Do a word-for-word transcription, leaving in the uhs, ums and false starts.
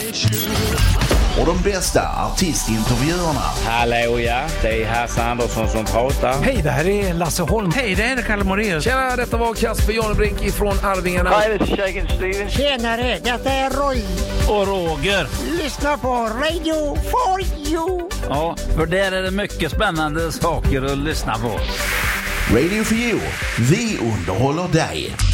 Och de bästa artistintervjuerna. Hallå, ja, det är Hasse Andersson som pratar. Hej, det här är Lasse Holm. Hej, det är Kalle Moraeus. Tjena, detta var Kasper Janebrink ifrån Arvingarna. Hej, det är Shaken Steven. Tjenare, detta är Roy. Och Roger. Lyssna på Radio for You. Ja, för där är det mycket spännande saker att lyssna på. Radio for You. Vi underhåller dig.